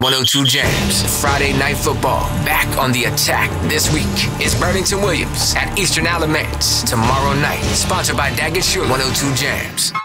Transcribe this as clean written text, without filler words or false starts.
102 Jams, Friday Night Football, back on the attack this week. It's Burlington Williams at Eastern Alamance tomorrow night. Sponsored by Daggett Shoe. 102 Jams.